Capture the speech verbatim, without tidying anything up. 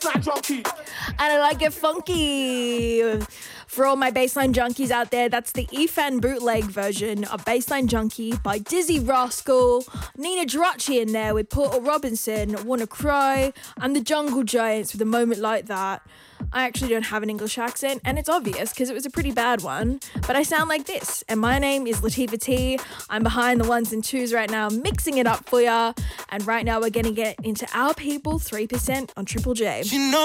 And I like it funky. For all my Bassline junkies out there, that's the E F A N bootleg version of Bassline Junkie by Dizzy Rascal, Nina Geraci in there with Porter Robinson, Wanna Cry, and the Jungle Giants with A Moment Like That. I actually don't have an English accent, and it's obvious because it was a pretty bad one, but I sound like this. And my name is Latifah T. I'm behind the ones and twos right now, mixing it up for ya. And right now we're going to get into Our People three percent on Triple J. You know